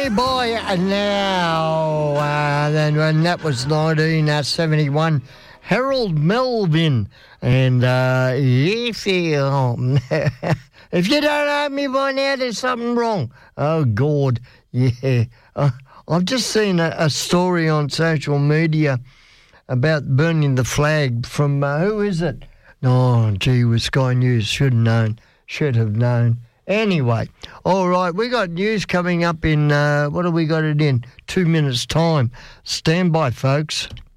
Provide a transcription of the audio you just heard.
Boy, now, then when that was 1971, Harold Melvin, and if you if you don't know me by now, there's something wrong. Oh God, yeah. I've just seen a story on social media about burning the flag from who is it? Oh, gee, with Sky News, should have known. Anyway, all right, we got news coming up in, what have we got it in? 2 minutes' time. Stand by, folks.